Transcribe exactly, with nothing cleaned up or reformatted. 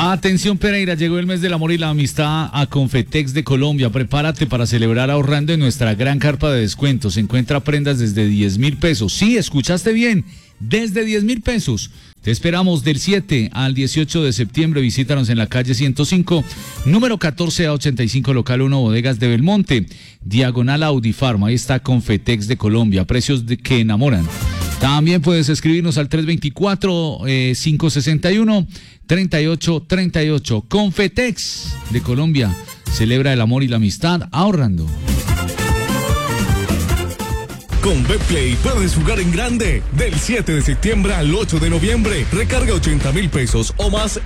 Atención Pereira, llegó el mes del amor y la amistad a Confetex de Colombia. Prepárate para celebrar ahorrando en nuestra gran carpa de descuentos. Encuentra prendas desde diez mil pesos. Sí, escuchaste bien, desde diez mil pesos. Te esperamos del siete al dieciocho de septiembre. Visítanos en la calle ciento cinco, número catorce a ochenta y cinco, local uno, Bodegas de Belmonte, diagonal Audifarma. Ahí está Confetex de Colombia, precios de que enamoran. También puedes escribirnos al tres dos cuatro, cinco seis uno, tres ocho tres ocho. Confetex de Colombia celebra el amor y la amistad ahorrando. Con Betplay puedes jugar en grande. Del siete de septiembre al ocho de noviembre. Recarga ochenta mil pesos o más